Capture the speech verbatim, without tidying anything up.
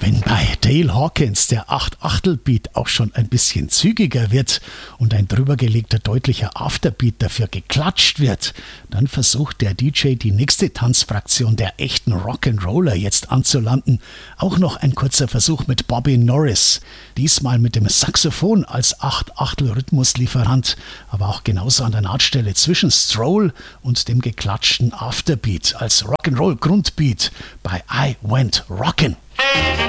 Wenn bei Dale Hawkins der acht-Achtel-Beat auch schon ein bisschen zügiger wird und ein drübergelegter deutlicher Afterbeat dafür geklatscht wird, dann versucht der D J die nächste Tanzfraktion der echten Rock'n'Roller jetzt anzulanden. Auch noch ein kurzer Versuch mit Bobby Norris, diesmal mit dem Saxophon als acht-Achtel-Rhythmuslieferant, aber auch genauso an der Nahtstelle zwischen Stroll und dem geklatschten Afterbeat als Rock'n'Roll-Grundbeat bei I Went Rockin'.